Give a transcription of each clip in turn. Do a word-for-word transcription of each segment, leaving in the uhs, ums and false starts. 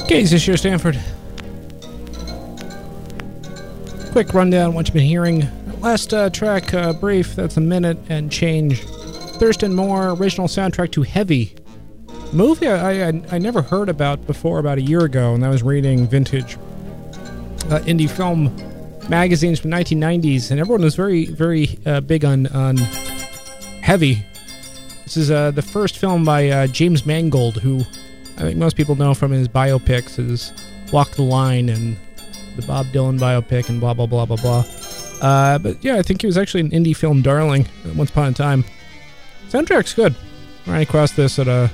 Okay, this is your Stanford. Quick rundown, what you've been hearing. Last uh, track, uh, brief, that's a minute and change. Thurston Moore, original soundtrack to Heavy. Movie I, I, I never heard about before about a year ago, and I was reading vintage uh, indie film magazines from nineteen nineties, and everyone was very, very uh, big on, on Heavy. This is uh, the first film by uh, James Mangold, who I think most people know from his biopics, his Walk the Line and the Bob Dylan biopic and blah, blah, blah, blah, blah. Uh, but yeah, I think he was actually an indie film darling at once upon a time. Soundtrack's good. I ran across this at a,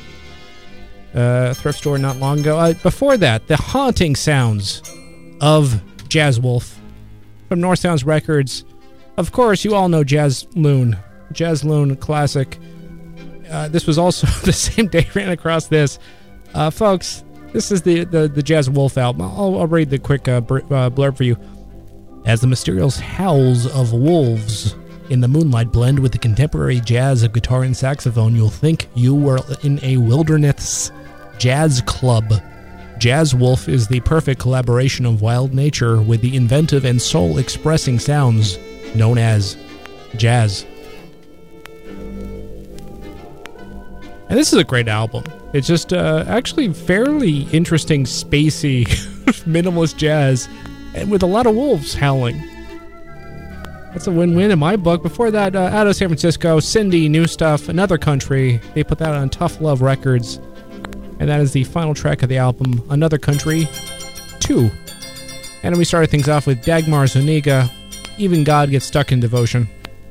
a thrift store not long ago. Uh, before that, the haunting sounds of Jazz Wolf from North Sounds Records. Of course, you all know Jazz Loon. Jazz Loon, classic. Uh, this was also the same day I ran across this. Uh, folks, this is the, the, the Jazz Wolf album. I'll, I'll read the quick uh, br- uh, blurb for you. As the mysterious howls of wolves in the moonlight blend with the contemporary jazz of guitar and saxophone, you'll think you were in a wilderness jazz club. Jazz Wolf is the perfect collaboration of wild nature with the inventive and soul-expressing sounds known as jazz. And this is a great album. It's just uh, actually fairly interesting, spacey, minimalist jazz, and with a lot of wolves howling. That's a win-win in my book. Before that, uh, out of San Francisco, Cindy, New Stuff, Another Country. They put that on Tough Love Records. And that is the final track of the album, Another Country two. And then we started things off with Dagmar Zuniga, Even God Gets Stuck in Devotion.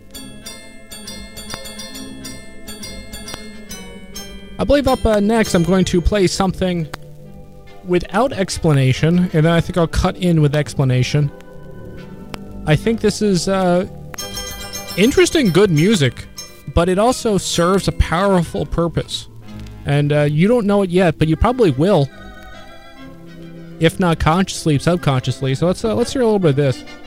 I believe up uh, next I'm going to play something without explanation, and then I think I'll cut in with explanation. I think this is uh, interesting, good music, but it also serves a powerful purpose. And uh, you don't know it yet, but you probably will. If not consciously, subconsciously. So let's uh, let's hear a little bit of this.